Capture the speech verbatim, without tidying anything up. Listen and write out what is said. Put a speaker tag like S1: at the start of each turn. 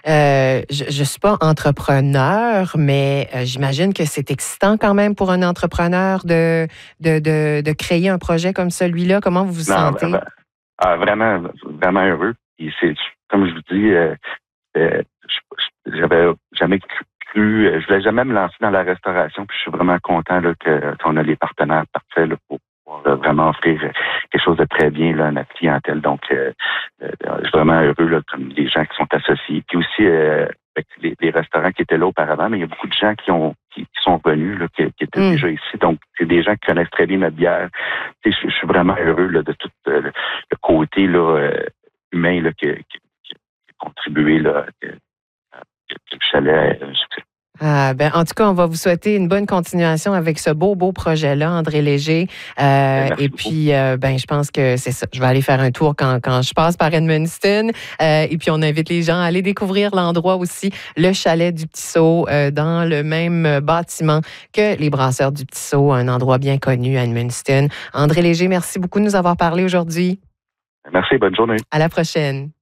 S1: Euh, je ne suis pas entrepreneur, mais euh, j'imagine que c'est excitant quand même pour un entrepreneur de, de, de, de créer un projet comme celui-là. Comment vous vous
S2: Non,
S1: sentez?
S2: ben, ah, vraiment, vraiment heureux. Et c'est, comme je vous dis, euh, euh, je- j'avais jamais cru, cru, euh, je voulais jamais me lancer dans la restauration, puis je suis vraiment content là, que, qu'on a les partenaires parfaits là, pour pouvoir euh, vraiment offrir quelque chose de très bien là, à notre clientèle. Donc, euh, euh, je suis vraiment heureux là, comme les gens qui sont associés. Puis aussi, euh, avec les, les restaurants qui étaient là auparavant, mais il y a beaucoup de gens qui ont qui, qui sont venus, là, qui, qui étaient
S1: Mm.
S2: déjà ici. Donc, c'est des gens qui connaissent très bien notre bière. Tu sais, je, je suis vraiment heureux là, de tout euh, le, le côté là, euh, humain là, qui, qui, qui a contribué là, que, que, que le chalet ait un succès.
S1: Ah, ben, en tout cas, on va vous souhaiter une bonne continuation avec ce beau, beau projet-là, André Léger. Euh, et
S2: beaucoup.
S1: puis, euh, ben, je pense que c'est ça. Je vais aller faire un tour quand, quand je passe par Edmundston. Euh, et puis, on invite les gens à aller découvrir l'endroit aussi, le chalet du Petit Saut, euh, dans le même bâtiment que les Brasseurs du Petit Saut, un endroit bien connu à Edmundston. André Léger, merci beaucoup de nous avoir parlé aujourd'hui.
S2: Merci, bonne journée.
S1: À la prochaine.